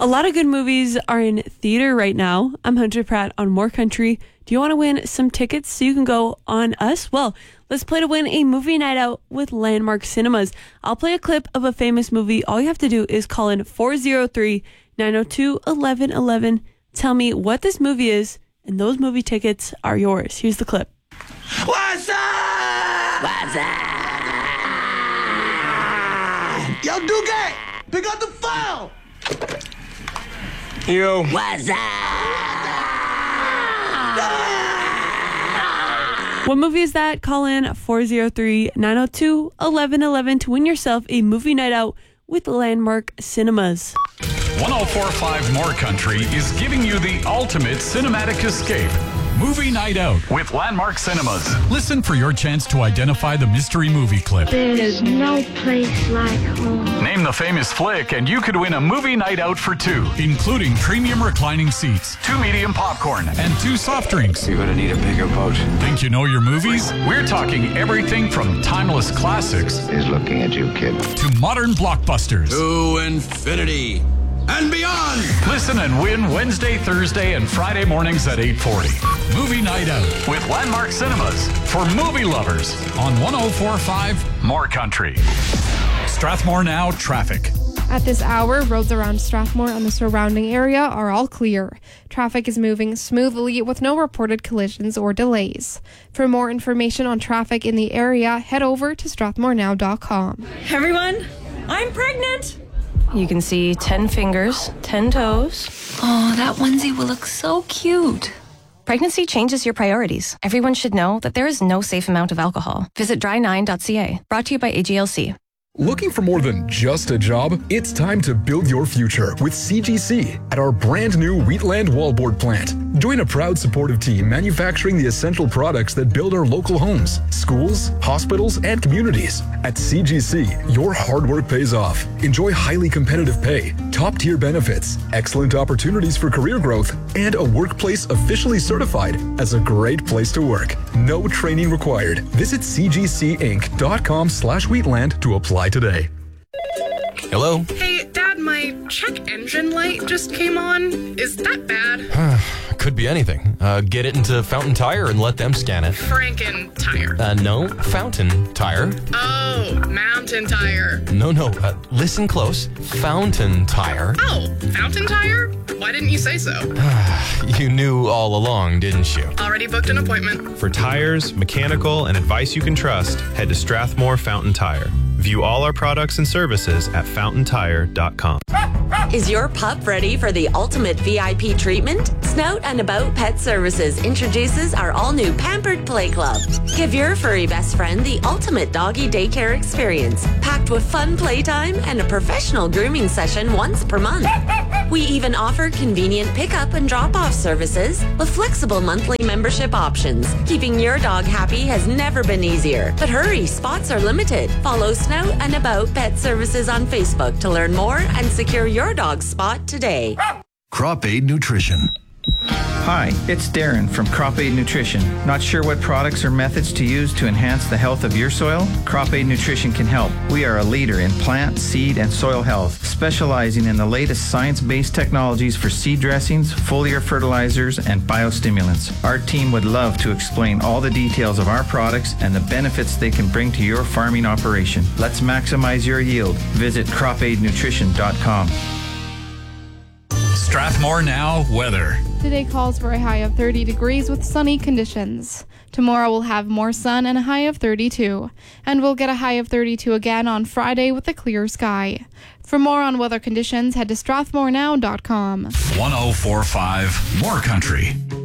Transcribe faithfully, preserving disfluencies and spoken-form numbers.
A lot of good movies are in theater right now. I'm Hunter Pratt on More Country. Do you want to win some tickets so you can go on us? Well, let's play to win a movie night out with Landmark Cinemas. I'll play a clip of a famous movie. All you have to do is call in four oh three, nine oh two, one one one one. Tell me what this movie is, and those movie tickets are yours. Here's the clip. What's up? What's up? Yo, Duque, pick up the phone. Yo. What's up? What movie is that? Call in four oh three, nine oh two, one one one one to win yourself a movie night out with Landmark Cinemas. one oh four point five More Country is giving you the ultimate cinematic escape. Movie Night Out with Landmark Cinemas. Listen for your chance to identify the mystery movie clip. There's no place like home. Name the famous flick and you could win a movie night out for two, including premium reclining seats, two medium popcorn, and two soft drinks. You're gonna need a bigger boat. Think you know your movies? We're talking everything from timeless classics He's looking at you, kid. to modern blockbusters. To infinity and beyond. Listen and win Wednesday, Thursday, and Friday mornings at eight forty. Movie Night Out with Landmark Cinemas for movie lovers on one oh four point five More Country. Strathmore Now traffic. At this hour, roads around Strathmore and the surrounding area are all clear. Traffic is moving smoothly with no reported collisions or delays. For more information on traffic in the area, head over to strathmore now dot com. Everyone, I'm pregnant. You can see ten fingers, ten toes. Oh, that onesie will look so cute. Pregnancy changes your priorities. Everyone should know that there is no safe amount of alcohol. Visit dry nine dot c a. Brought to you by A G L C. Looking for more than just a job? It's time to build your future with C G C at our brand new Wheatland Wallboard plant. Join a proud supportive team manufacturing the essential products that build our local homes, schools, hospitals, and communities. At C G C, your hard work pays off. Enjoy highly competitive pay, top-tier benefits, excellent opportunities for career growth, and a workplace officially certified as a great place to work. No training required. Visit c g c inc dot com slash wheatland to apply today. Hello? Hey, Dad, my check engine light just came on. Is that bad? Could be anything. Uh, get it into Fountain Tire and let them scan it. Franken Tire. Uh, no, Fountain Tire. Oh, Mountain Tire. No, no, uh, listen close. Fountain Tire. Oh, Fountain Tire? Why didn't you say so? You knew all along, didn't you? Already booked an appointment. For tires, mechanical, and advice you can trust, head to Strathmore Fountain Tire. View all our products and services at fountain tire dot com. Is your pup ready for the ultimate V I P treatment? Snout and About Pet Services introduces our all-new Pampered Play Club. Give your furry best friend the ultimate doggy daycare experience, packed with fun playtime and a professional grooming session once per month. We even offer convenient pickup and drop-off services with flexible monthly membership options. Keeping your dog happy has never been easier. But hurry, spots are limited. Follow Snout and About Pet Services on Facebook to learn more and secure your dog's spot today. Crop Aid Nutrition. Hi, it's Darren from Crop Aid Nutrition. Not sure what products or methods to use to enhance the health of your soil? Crop Aid Nutrition can help. We are a leader in plant, seed, and soil health, specializing in the latest science-based technologies for seed dressings, foliar fertilizers, and biostimulants. Our team would love to explain all the details of our products and the benefits they can bring to your farming operation. Let's maximize your yield. Visit crop aid nutrition dot com. Strathmore Now weather. Today calls for a high of thirty degrees with sunny conditions. Tomorrow we'll have more sun and a high of thirty-two. And we'll get a high of thirty-two again on Friday with a clear sky. For more on weather conditions, head to strathmore now dot com. one oh four point five More Country.